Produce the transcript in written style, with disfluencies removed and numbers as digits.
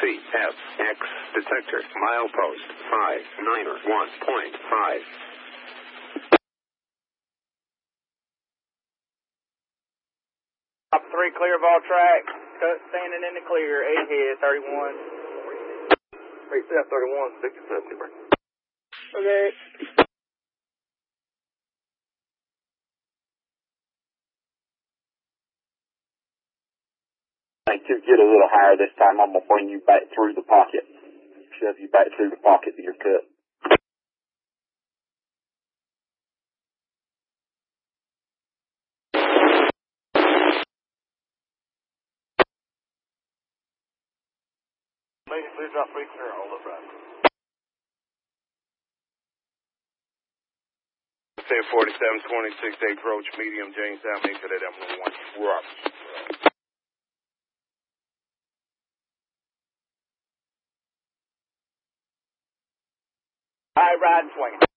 CFX detector, milepost 591.5. Top 3 clear of all tracks. Cut standing in the clear. 8 head, 31. 31, 67. Okay. To get a little higher this time, I'm going to bring you back through the pocket. Shove you back through the pocket to your cut. Please drop 3 clear. Hold up right. 4726 approach, medium, Jamestown, make sure that I'm 1 drop. High ride swing.